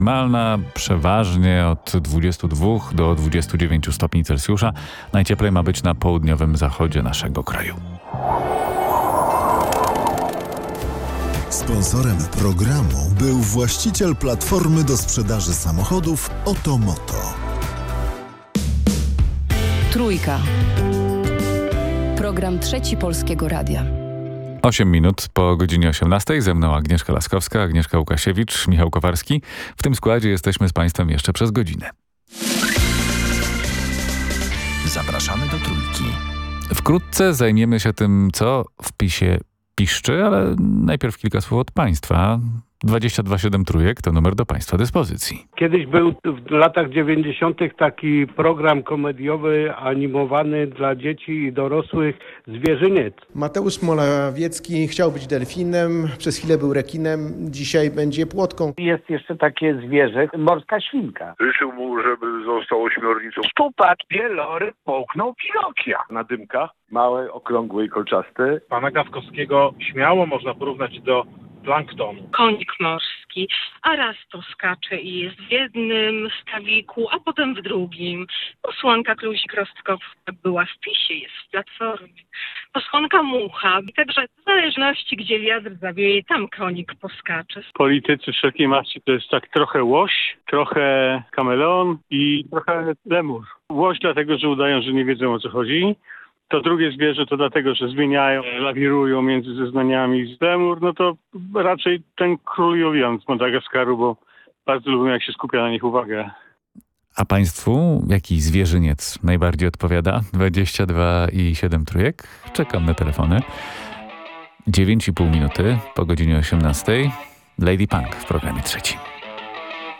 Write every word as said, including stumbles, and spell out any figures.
Malna przeważnie od dwudziestu dwóch do dwudziestu dziewięciu stopni Celsjusza. Najcieplej ma być na południowym zachodzie naszego kraju. Sponsorem programu był właściciel platformy do sprzedaży samochodów Otomoto. Trójka. Program Trzeci Polskiego Radia. Osiem minut po godzinie osiemnastej. Ze mną Agnieszka Laskowska, Agnieszka Łukasiewicz, Michał Kowarski. W tym składzie jesteśmy z Państwem jeszcze przez godzinę. Zapraszamy do Trójki. Wkrótce zajmiemy się tym, co w PiS-ie piszczy, ale najpierw kilka słów od Państwa. dwadzieścia dwa siedem Trójek to numer do Państwa dyspozycji. Kiedyś był w latach dziewięćdziesiątych taki program komediowy animowany dla dzieci i dorosłych Zwierzyniec. Mateusz Morawiecki chciał być delfinem, przez chwilę był rekinem, dzisiaj będzie płotką. Jest jeszcze takie zwierzę, morska świnka. Życzył mu, żeby został ośmiornicą. Szczupak, wieloryb połknął Pinokia. Na dymkach, małe, okrągłe i kolczaste. Pana Gawkowskiego śmiało można porównać do planktonu. Konik morski, a raz to skacze i jest w jednym stawiku, a potem w drugim. Posłanka Kluzik-Rostkowska była w PiS-ie, jest w Platformie. Posłanka Mucha, także w zależności gdzie wiatr zawieje, tam konik poskacze. Politycy wszelkiej maści to jest tak trochę łoś, trochę kameleon i trochę lemur. Łoś dlatego, że udają, że nie wiedzą o co chodzi. To drugie zwierzę to dlatego, że zmieniają, lawirują między zeznaniami. Lemur, no to raczej ten król Julian z Madagaskaru, bo bardzo lubią, jak się skupia na nich uwagę. A Państwu jaki zwierzyniec najbardziej odpowiada? dwadzieścia dwa i siedem Trójek. Czekam na telefony. dziewięć i pół minuty po godzinie osiemnastej. Lady Punk w programie Trzeci.